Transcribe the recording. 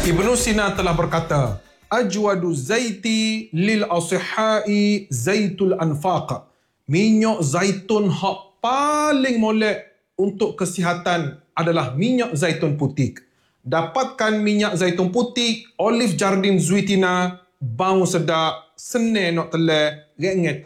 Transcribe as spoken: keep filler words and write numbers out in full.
Ibnu Sina telah berkata, Ajwadu zaiti lil asihai zaitul anfaq. Minyak zaitun hak paling molek untuk kesihatan adalah minyak zaitun putih. Dapatkan minyak zaitun putih, Olive Jardin Zuitina, bau sedap, senang nak telan, rengit